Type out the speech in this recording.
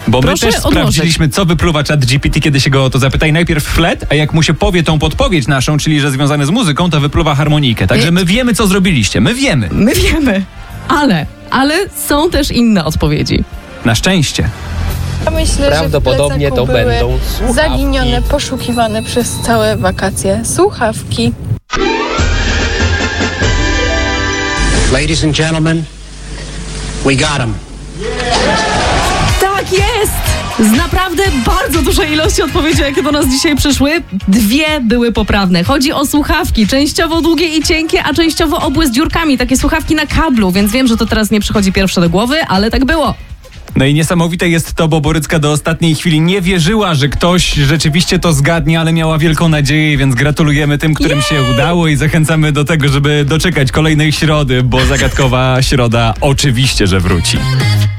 Bo Proszę my też odłożyć. sprawdziliśmy, co wypluwa ChatGPT, kiedy się go o to zapyta. I najpierw flet, a jak mu się powie tą podpowiedź naszą, czyli że związane z muzyką, to wypluwa harmonikę. Także my wiemy, co zrobiliście. My wiemy. My wiemy, ale są też inne odpowiedzi. Na szczęście. Ja myślę, Prawdopodobnie że w to plecaku były będą słuchawki. zaginione, poszukiwane przez całe wakacje słuchawki. Ladies and gentlemen, we got him. Tak jest! Z naprawdę bardzo dużej ilości odpowiedzi, jakie do nas dzisiaj przyszły, 2 były poprawne. Chodzi o słuchawki, częściowo długie i cienkie, a częściowo obłe z dziurkami. Takie słuchawki na kablu, więc wiem, że to teraz nie przychodzi pierwsze do głowy, ale tak było. No i niesamowite jest to, bo Borycka do ostatniej chwili nie wierzyła, że ktoś rzeczywiście to zgadnie, ale miała wielką nadzieję, więc gratulujemy tym, którym się udało i zachęcamy do tego, żeby doczekać kolejnej środy, bo zagadkowa środa oczywiście, że wróci.